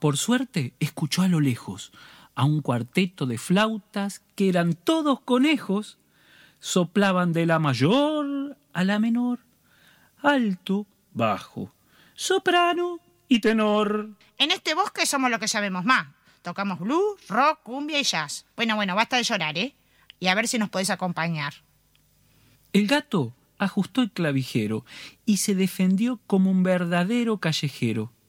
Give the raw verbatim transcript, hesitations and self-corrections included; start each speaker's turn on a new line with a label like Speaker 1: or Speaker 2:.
Speaker 1: Por suerte, escuchó a lo lejos a un cuarteto de flautas que eran todos conejos. Soplaban de la mayor a la menor, alto, bajo, soprano y tenor.
Speaker 2: En este bosque somos los que sabemos más. Tocamos blues, rock, cumbia y jazz. Bueno, bueno, basta de llorar, ¿eh? Y a ver si nos podés acompañar.
Speaker 1: El gato ajustó el clavijero y se defendió como un verdadero callejero.